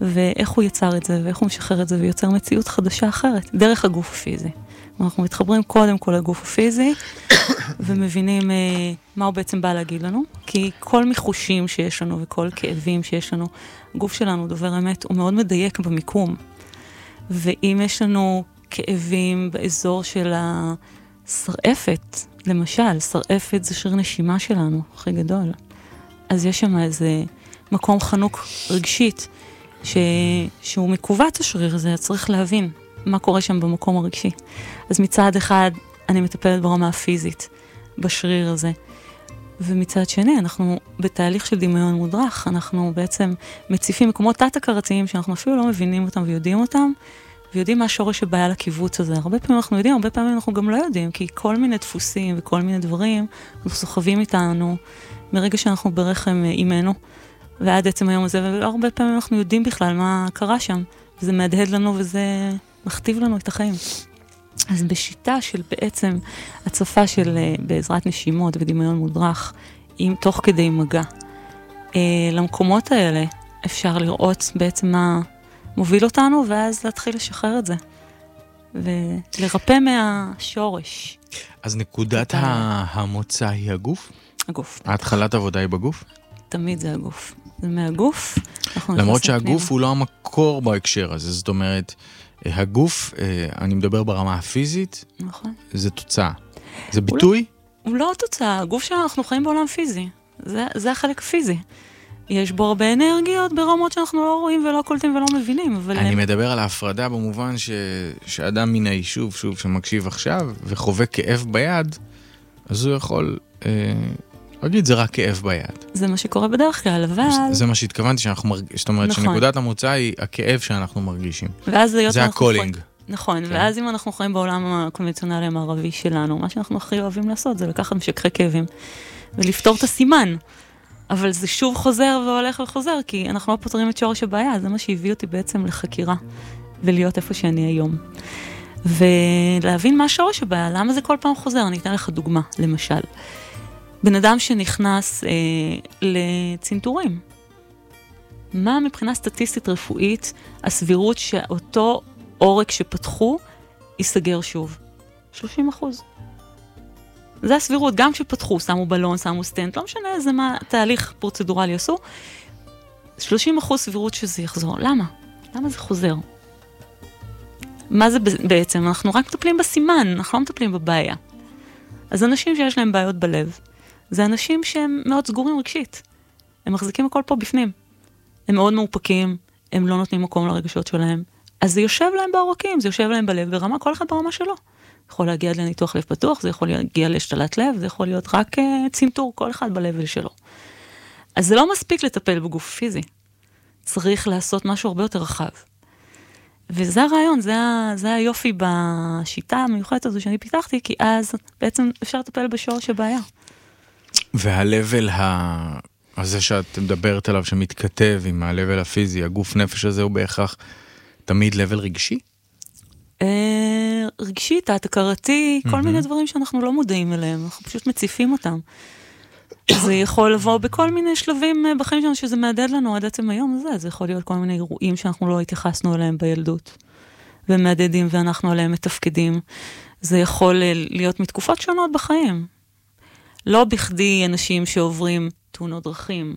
ואיך הוא יצר את זה, ואיך הוא משחרר את זה, ויוצר מציאות חדשה אחרת, דרך הגוף הפיזי. אנחנו מתחברים קודם כל לגוף הפיזי, ומבינים מה הוא בעצם בא להגיד לנו, כי כל מחושים שיש לנו, וכל כאבים שיש לנו, הגוף שלנו, דובר אמת, הוא מאוד מדייק במיקום. ואם יש לנו כאבים באזור של השרעפת, למשל, שרעפת זה שריר נשימה שלנו, הכי גדול. אז יש שם איזה מקום חנוק רגשית, שהוא מקוות השריר הזה, צריך להבין מה קורה שם במקום הרגשי. אז מצד אחד, אני מטפלת ברמה הפיזית, בשריר הזה. ומצד שני, אנחנו בתהליך של דמיון מודרך, אנחנו בעצם מציפים מקומות תת-הכרתיים, שאנחנו אפילו לא מבינים אותם ויודעים אותם, ויודעים מה השורש הבעיה לקיבוץ הזה. הרבה פעמים אנחנו יודעים, הרבה פעמים אנחנו גם לא יודעים, כי כל מיני דפוסים וכל מיני דברים, אנחנו סוחבים איתנו, מרגע שאנחנו ברחם אימנו, ועד עצם היום הזה, והרבה פעמים אנחנו יודעים בכלל מה קרה שם, וזה מהדהד לנו וזה מכתיב לנו את החיים. אז בשיטה של בעצם הצפה של בעזרת נשימות ודמיון מודרך, תוך כדי מגע, למקומות האלה אפשר לראות בעצם מה מוביל אותנו, ואז להתחיל לשחרר את זה, ולרפא מהשורש. אז נקודת המוצא היא הגוף? הגוף. ההתחלת עבודה היא בגוף? תמיד זה הגוף. זה מהגוף. למרות שהגוף הוא לא המקור בהקשר הזה, זאת אומרת, הגוף, אני מדבר ברמה הפיזית, נכון. זה תוצאה. זה ביטוי? הוא לא תוצאה, הגוף שאנחנו חיים בעולם פיזי. זה החלק הפיזי. יש בו הרבה אנרגיות ברמות שאנחנו לא רואים ולא קולטים ולא מבינים. אני מדבר על ההפרדה במובן שאדם מן היישוב, שוב, שמקשיב עכשיו, וחווה כאב ביד, אז הוא יכול להגיד, זה רק כאב ביד. זה מה שקורה בדרך כלל, אבל... זה מה שהתכוונתי, זאת אומרת שנקודת המוצא היא הכאב שאנחנו מרגישים. זה הקולינג. נכון, ואז אם אנחנו חיים בעולם הקונבנציונלי המערבי שלנו, מה שאנחנו הכי אוהבים לעשות זה לקחת משככי כאבים, ולפתור את הסימן. אבל זה שוב חוזר והולך וחוזר, כי אנחנו לא פותרים את שורש הבעיה, זה מה שהביא אותי בעצם לחקירה, ולהיות איפה שאני היום. ולהבין מה שורש הבעיה, למה זה כל פעם חוזר. אני אתן לך דוגמה, למשל. בן אדם שנכנס לצנתורים. מה מבחינה סטטיסטית רפואית הסבירות שאותו עורק שפתחו ייסגר שוב? 30%. זה הסבירות, גם כשפתחו, שמו בלון, שמו סטנט, לא משנה איזה מה תהליך פרוצדורלי עשו, 30% סבירות שזה יחזור. למה? למה זה חוזר? מה זה בעצם? אנחנו רק מטפלים בסימן, אנחנו לא מטפלים בבעיה. אז אנשים שיש להם בעיות בלב, זה אנשים שהם מאוד סגורים רגשית. הם מחזיקים הכל פה בפנים. הם מאוד מאופקים, הם לא נותנים מקום לרגשות שלהם. אז זה יושב להם בעורקים, זה יושב להם בלב ברמה, כל אחד ברמה שלו. יכול להגיע לניתוח לב פתוח, זה יכול להגיע להשתלת לב, זה יכול להיות רק צנתור, כל אחד בלב שלו. אז זה לא מספיק לטפל בגוף פיזי. צריך לעשות משהו הרבה יותר רחב. וזה הרעיון, זה היופי בשיטה המיוחדת הזו שאני פיתחתי, כי אז בעצם אפשר לטפל בשורש הבעיה. והלבל הזה שאת מדברת עליו, שמתכתב עם הלבל הפיזי, הגוף נפש הזה הוא בהכרח תמיד לבל רגשי? רגשי, תת-הכרתי, כל מיני דברים שאנחנו לא מודעים אליהם, אנחנו פשוט מציפים אותם. זה יכול לבוא בכל מיני שלבים בחיים שלנו, שזה מהדהד לנו עד עצם היום הזה, זה יכול להיות כל מיני אירועים שאנחנו לא התייחסנו אליהם בילדות, ומהדהדים ואנחנו עליהם מתפקדים. זה יכול להיות מתקופות שונות בחיים. לא בכדי אנשים שעוברים תאונות דרכים,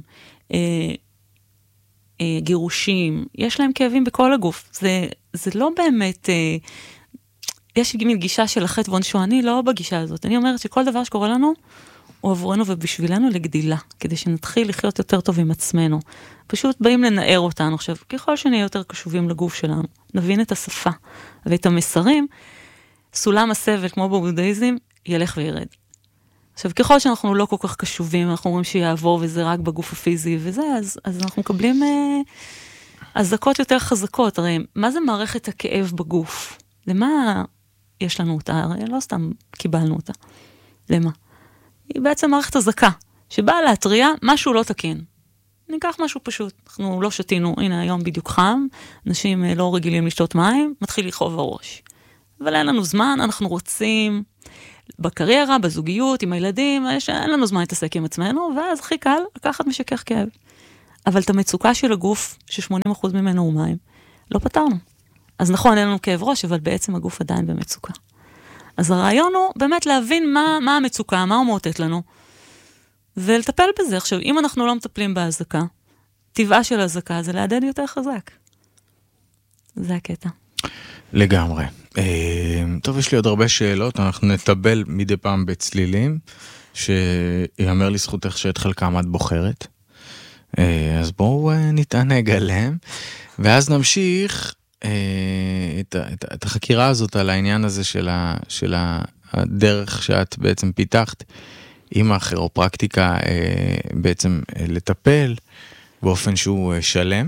גירושים, יש להם כאבים בכל הגוף. זה לא באמת, יש מין גישה של החטא ועונשו, אני לא בגישה הזאת. אני אומרת שכל דבר שקורה לנו, הוא עבורנו ובשבילנו לגדילה, כדי שנתחיל לחיות יותר טוב עם עצמנו. פשוט באים לנער אותנו. עכשיו, ככל שנהיה יותר קשובים לגוף שלנו, נבין את השפה ואת המסרים, סולם הסבל, כמו בבודהיזם, ילך וירד. עכשיו, ככל שאנחנו לא כל כך קשובים, אנחנו אומרים שיעבור וזה רק בגוף הפיזי וזה, אז אנחנו מקבלים הזקות יותר חזקות. הרי, מה זה מערכת הכאב בגוף? למה יש לנו אותה? הרי לא סתם קיבלנו אותה. למה? היא בעצם מערכת הזקה, שבאה להטריע משהו לא תקין. ניקח משהו פשוט. אנחנו לא שתינו, הנה היום בדיוק חם, אנשים לא רגילים לשתות מים, מתחיל לכאוב הראש. אבל אין לנו זמן, אנחנו רוצים בקריירה, בזוגיות, עם הילדים, אין לנו זמן להתעסק עם עצמנו, ואז הכי קל לקחת משכך כאב. אבל את המצוקה של הגוף, ש80% ממנו הוא מים, לא פתרנו. אז נכון, אין לנו כאב ראש, אבל בעצם הגוף עדיין במצוקה. אז הרעיון הוא באמת להבין מה המצוקה, מה הוא מאותת לנו, ולטפל בזה. עכשיו, אם אנחנו לא מטפלים בהזקה, טבעה של הזקה זה להדד יותר חזק. זה הקטע. לגמרי. טוב, יש לי עוד הרבה שאלות, אנחנו נטבל מדי פעם בצלילים, שיאמר לזכותך שאת חלקם את בוחרת. אז בואו נתענג עליהם, ואז נמשיך את החקירה הזאת על העניין הזה של הדרך שאת בעצם פיתחת עם הכירופרקטיקה, בעצם לטפל באופן שהוא שלם.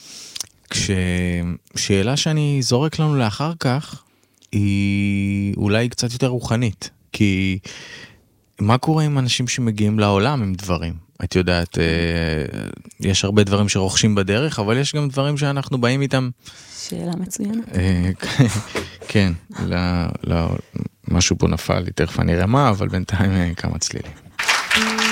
כששאלה שאני זורק לנו לאחר כך היא אולי קצת יותר רוחנית, כי מה קורה עם אנשים שמגיעים לעולם עם דברים? את יודעת, יש הרבה דברים שרוכשים בדרך, אבל יש גם דברים שאנחנו באים איתם. שאלה מצוינת. כן, משהו פה נפל, תכף אני אראה מה, אבל בינתיים כמה צלילים.